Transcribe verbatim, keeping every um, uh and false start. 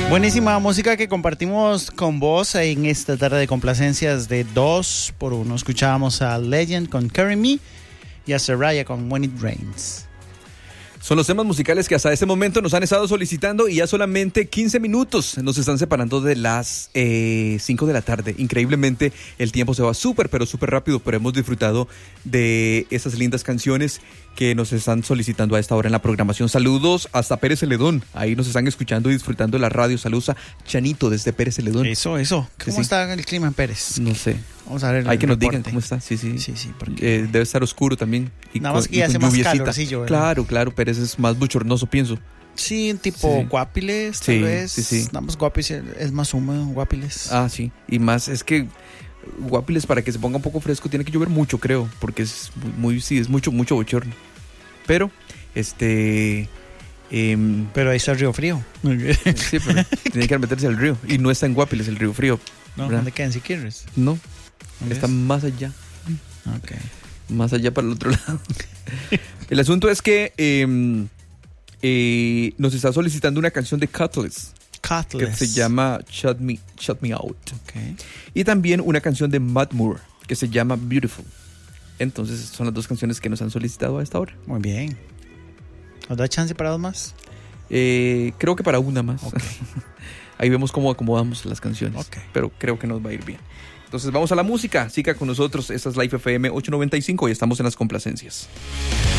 Buenísima música que compartimos con vos en esta tarde de complacencias de dos por uno. Escuchábamos a Legend con Carry Me y a Soraya con When It Rains. Son los temas musicales que hasta este momento nos han estado solicitando y ya solamente quince minutos nos están separando de las eh, cinco de la tarde. Increíblemente el tiempo se va súper, pero súper rápido, pero hemos disfrutado de esas lindas canciones que nos están solicitando a esta hora en la programación. Saludos hasta Pérez Celedón. Ahí nos están escuchando y disfrutando de la radio. Saludos a Chanito desde Pérez Celedón. Eso, eso. ¿Cómo sí, sí. está el clima en Pérez? No sé. Vamos a ver. Hay que nos reporte. digan cómo está. Sí, sí. Sí, sí. Porque... Eh, debe estar oscuro también. Y Nada con, más que ya hace más calorcillo, ¿verdad? Claro, claro. Pérez es más bochornoso, pienso. Sí, tipo sí. Guapiles, tal sí, vez. Sí, sí. Nada más Guapiles es más húmedo, Guapiles. Ah, sí. Y más, es que Guapiles, para que se ponga un poco fresco, tiene que llover mucho, creo. Porque es muy, muy sí, es mucho, mucho bochorno. Pero, este... Eh, pero ahí está el Río Frío. Sí, pero tiene que meterse al río. Y no está en Guapiles, el Río Frío. No, ¿dónde queda? ¿En Siquirres? No, está más allá. Ok. Más allá para el otro lado. El asunto es que eh, eh, nos está solicitando una canción de Cutlass. Cutlass. Que se llama Shut Me, Shut Me Out. Okay. Y también una canción de Matt Moore que se llama Beautiful. Entonces son las dos canciones que nos han solicitado a esta hora. Muy bien. ¿Nos da chance para dos más? Eh, creo que para una más. Okay. Ahí vemos cómo acomodamos las canciones. Okay. Pero creo que nos va a ir bien. Entonces vamos a la música. Siga con nosotros. Esta es Life F M ochocientos noventa y cinco y estamos en las complacencias.